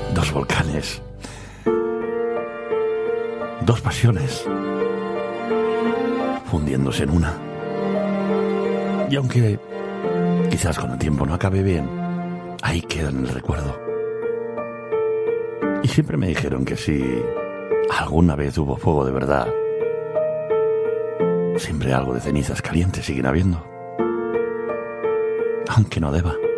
Dos volcanes. Dos pasiones. Fundiéndose en una. Y aunque quizás con el tiempo no acabe bien, ahí queda en el recuerdo. Y siempre me dijeron que si alguna vez hubo fuego de verdad, siempre algo de cenizas calientes siguen habiendo. Aunque no deba.